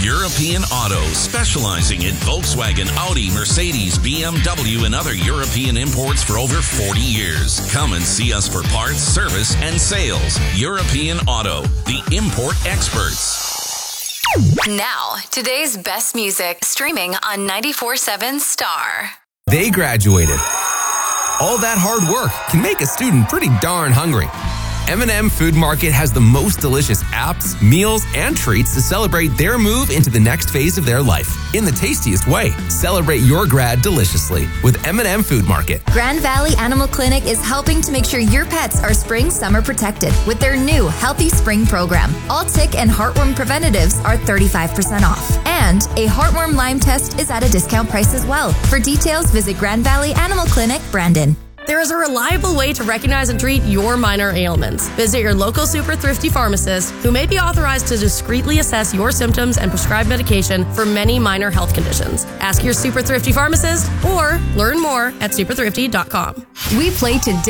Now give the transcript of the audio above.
European Auto, specializing in Volkswagen, Audi, Mercedes, BMW, and other European imports for over 40 years. Come and see us for parts, service, and sales. European Auto, the import experts. Now, today's best music, streaming on 94.7 Star. They graduated. All that hard work can make a student pretty darn hungry. M&M Food Market has the most delicious apps, meals, and treats to celebrate their move into the next phase of their life in the tastiest way. Celebrate your grad deliciously with M&M Food Market. Grand Valley Animal Clinic is helping to make sure your pets are spring-summer protected with their new Healthy Spring program. All tick and heartworm preventatives are 35% off. And a heartworm Lyme test is at a discount price as well. For details, visit Grand Valley Animal Clinic, Brandon. There is a reliable way to recognize and treat your minor ailments. Visit your local Super Thrifty pharmacist, who may be authorized to discreetly assess your symptoms and prescribe medication for many minor health conditions. Ask your Super Thrifty pharmacist or learn more at superthrifty.com. We play today.